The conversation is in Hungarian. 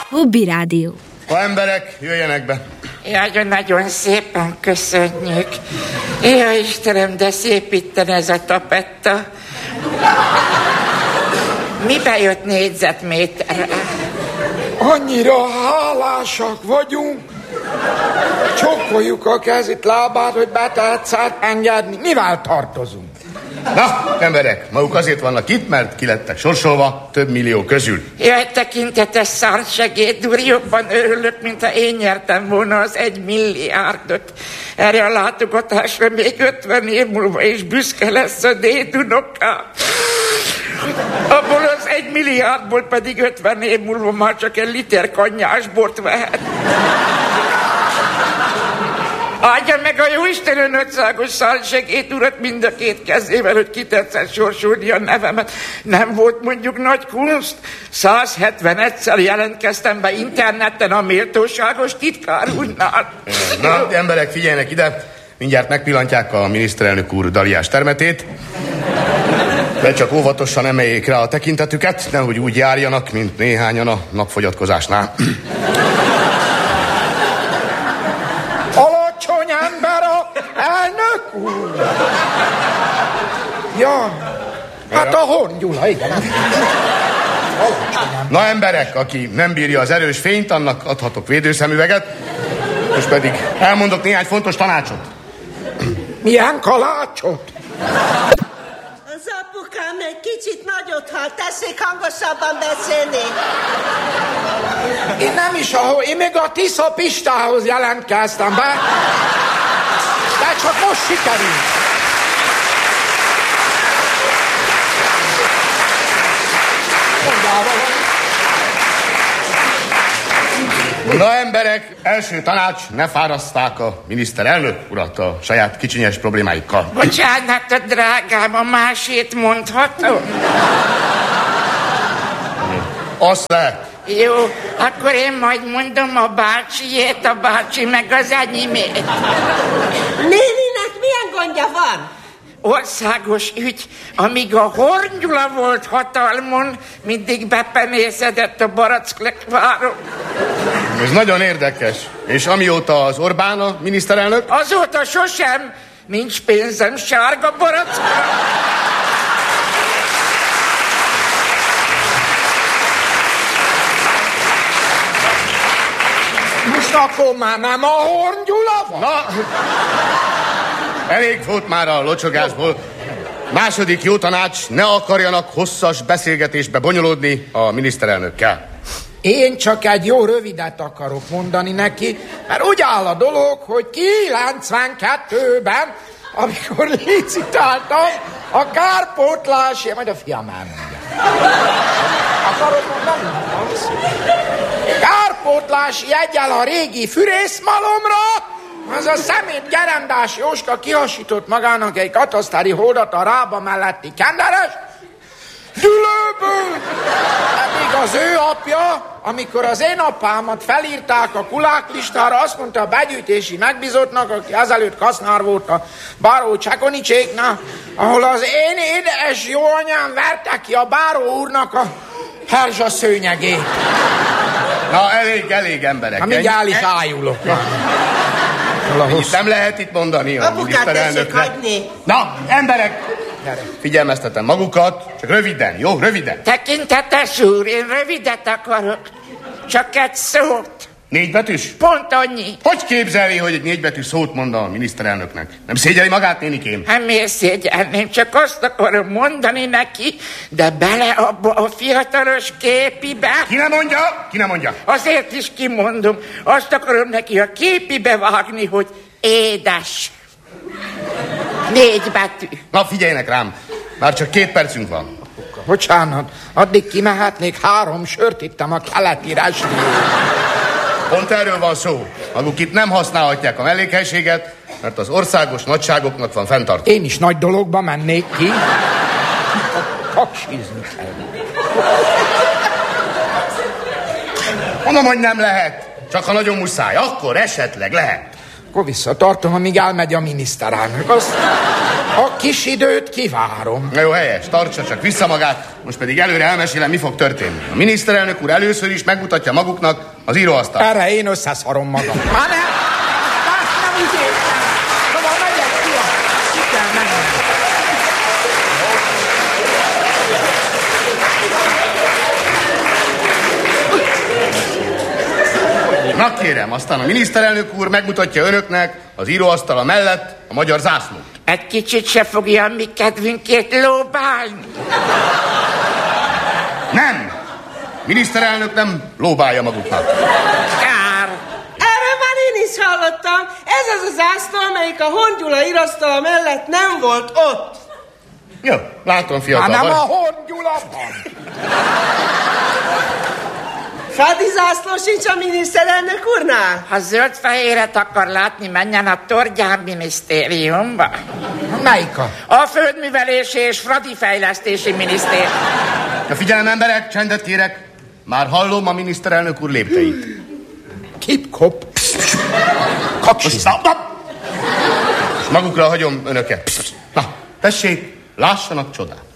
Hobby Rádió. Ha emberek, jöjjenek be. Nagyon szépen köszönjük. Ja, Istenem, de szép itten ez a tapetta. Mibe jött négyzetméterre? Annyira hálásak vagyunk. Csókoljuk a kezét, lábát, hogy betetsz engedni. Mivel tartozunk? Na, emberek, maguk azért vannak itt, mert ki lettek sorsolva több millió közül. Jaj, tekintetes szárnysegéd úr, jobban örülök, mintha én nyertem volna az 1 milliárdot. Erre a látogatásra még 50 év múlva is büszke lesz a dédunokám. Abból az 1 milliárdból pedig 50 év múlva már csak egy liter kanyásbort vehet. Áldja meg a jóisten önökszágos szárnysegéd urat mind a két kezével, hogy kitetszett sorsolni a nevemet. Nem volt mondjuk nagy kunst. 171-szer jelentkeztem be interneten a méltóságos titkár úrnál. Na, emberek, figyeljenek ide. Mindjárt megpillantják a miniszterelnök úr daliás termetét. De csak óvatosan emeljék rá a tekintetüket, nehogy úgy járjanak, mint néhányan a napfogyatkozásnál. Alacsony ember a elnök úr! Ja, hát a Horn Gyula, igen. Na emberek, aki nem bírja az erős fényt, annak adhatok védőszemüveget. Most pedig elmondok néhány fontos tanácsot. Milyen kalácsot? Az apukám egy kicsit nagyot hall, tessék hangosabban beszélni. Én nem is én még a Tisza Pistához jelentkeztem be. De csak most sikerült. Mondjál valami. Na emberek, első tanács, ne fáraszták a miniszterelnök urat a saját kicsinyes problémáikkal. Bocsánat, drágám, a másét mondhatom? Azt lehet. Jó, akkor én majd mondom a bácsiét, a bácsi meg az enyémét. Néninek milyen gondja van? Országos ügy, amíg a Horn Gyula volt hatalmon, mindig bepenészedett a Barackváron. Ez nagyon érdekes. És amióta az Orbán a miniszterelnök? Azóta sosem. Nincs pénzem, sárga barack. Most akkor már nem a Horn Gyula van? Na, elég volt már a locsogásból. Második jó tanács, ne akarjanak hosszas beszélgetésbe bonyolódni a miniszterelnökkel. Én csak egy jó rövidet akarok mondani neki, mert úgy áll a dolog, hogy 92-ben, amikor licitáltam, a kárpótlásért, majd a fiam elmondja. Akarod mondani? Kárpótlási jeggyel a régi fűrészmalomra, az a szemét gerendás Jóska kihasított magának egy katasztári holdat a Rába melletti kenderes dülőből. Eddig az ő apja, amikor az én apámat felírták a kuláklistára, azt mondta a begyűjtési megbízottnak, aki ezelőtt kasznár volt a báró Csekonicséknál, ahol az én édes jó anyám verte ki a báró úrnak a herzsa szőnyegét. Na, elég emberek. Amíg áll is ájulok. Nem lehet itt mondani a Apukát tessék miniszterelnöknek. hagyni. Na, emberek, figyelmeztetem magukat, csak röviden, jó? Röviden. Tekintetes úr, én rövidet akarok. Csak egy szót. 4 betűs? Pont annyi. Hogy képzelni, hogy egy 4 betűs szót mond a miniszterelnöknek? Nem szégyeli magát, nénikém? Hát miért szégyelném? Csak azt akarom mondani neki, de bele abba a fiatalos képibe. Ki nem mondja? Ki nem mondja? Azért is kimondom. Azt akarom neki a képibe vágni, hogy édes. 4 betű. Na, figyeljenek rám. Már csak 2 percünk van. Bocsánat, addig kimehetnék, 3 sört ittem a keleti restnél. Pont erről van szó. Maguk itt nem használhatják a mellékhelységet, mert az országos nagyságoknak van fenntartó. Én is nagy dologba mennék ki. Kaksizni kell. Mondom, hogy nem lehet. Csak ha nagyon muszáj, akkor esetleg lehet. Akkor visszatartom, amíg elmegy a miniszterelnök. Azt a kis időt kivárom. Na jó, helyes, tartsa csak vissza magát, most pedig előre elmesélem, mi fog történni. A miniszterelnök úr először is megmutatja maguknak az íróasztalt. Erre én összeszarom magam. Már nem úgy értem. Szóval megyek, fia. Ki kell mennem. Na kérem, aztán a miniszterelnök úr megmutatja önöknek az íróasztala mellett a magyar zászlót. Egy kicsit se fogja a mi kedvünkért lóbálni. Nem! Miniszterelnök nem lóbálja maguknak. Kár. Erről már én is hallottam. Ez az a zászló, amelyik a Horn Gyula íróasztala mellett nem volt ott. Jó, látom, fiatal. Már nem a Horn Gyula van. Fadi zászló sincs a miniszterelnök úrnál? Ha zöld-fehéret akar látni, menjen a Tordján minisztériumba. Melyika? A Földművelési és Fradi Fejlesztési Minisztérium. Ja, figyelem, emberek, csendet kérek. Már hallom a miniszterelnök úr lépteit. Kip-kop. Kapsiszna. És magukra hagyom önöket. Na, tessék, lássanak csodát.